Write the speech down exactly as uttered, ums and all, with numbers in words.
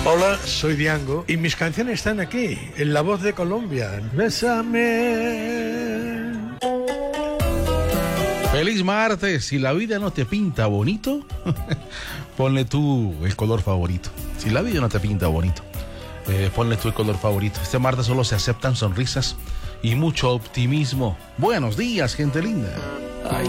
Hola, soy Diango y mis canciones están aquí, en La Voz de Colombia. Bésame. Feliz martes. Si la vida no te pinta bonito, ponle tú el color favorito. Si la vida no te pinta bonito, eh, ponle tú el color favorito. Este martes solo se aceptan sonrisas y mucho optimismo. Buenos días, gente linda.